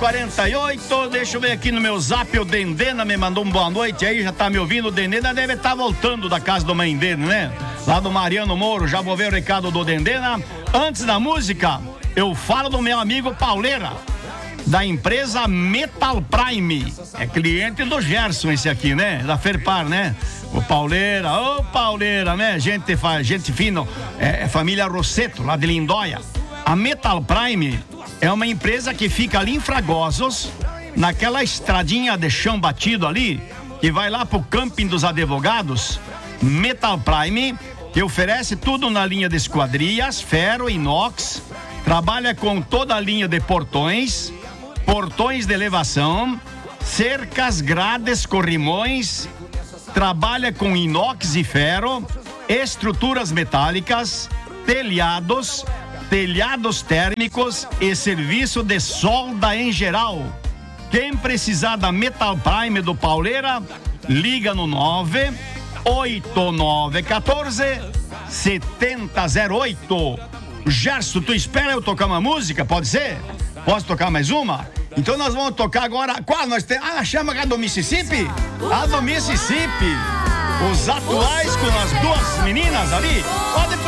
6h48, deixa eu ver aqui no meu zap, o Dendena me mandou uma boa noite aí, já tá me ouvindo. O Dendena deve estar voltando da casa da mãe dele, né? Lá do Mariano Moro, já vou ver o recado do Dendena. Antes da música, eu falo do meu amigo Pauleira, da empresa Metal Prime. É cliente do Gerson esse aqui, né? Da Ferpar, né? O Pauleira, né? Gente fina, família Rosseto, lá de Lindóia. A Metal Prime é uma empresa que fica ali em Fragosos, naquela estradinha de chão batido ali, que vai lá pro Camping dos Advogados. Metal Prime, que oferece tudo na linha de esquadrias, ferro, inox, trabalha com toda a linha de portões de elevação, cercas, grades, corrimões, trabalha com inox e ferro, estruturas metálicas, telhados térmicos e serviço de solda em geral. Quem precisar da Metal Prime do Pauleira, liga no 98914-7008. Gerson, tu espera eu tocar uma música? Pode ser? Posso tocar mais uma? Então nós vamos tocar agora. Qual nós temos? Chama a do Mississippi? A do Mississippi. Os atuais com as duas meninas ali. Pode